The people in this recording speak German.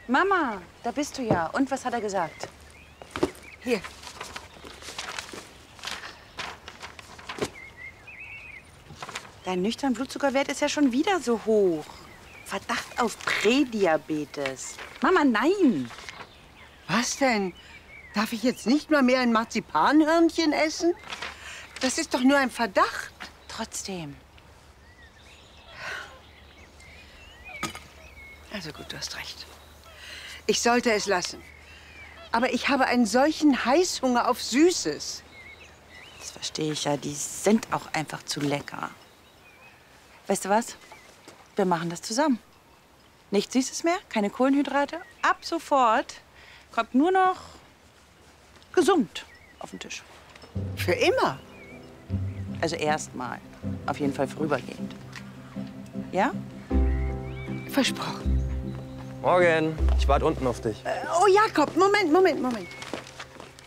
Mama, da bist du ja. Und was hat er gesagt? Hier. Dein nüchterner Blutzuckerwert ist ja schon wieder so hoch. Verdacht auf Prädiabetes. Mama, nein. Was denn? Darf ich jetzt nicht mal mehr ein Marzipanhörnchen essen? Das ist doch nur ein Verdacht. Trotzdem. Also gut, du hast recht. Ich sollte es lassen. Aber ich habe einen solchen Heißhunger auf Süßes. Das verstehe ich ja. Die sind auch einfach zu lecker. Weißt du was? Wir machen das zusammen. Nichts Süßes mehr, keine Kohlenhydrate. Ab sofort kommt nur noch gesund auf den Tisch. Für immer. Also erstmal. Auf jeden Fall vorübergehend. Ja? Versprochen. Morgen. Ich warte unten auf dich. Oh, Jakob, Moment.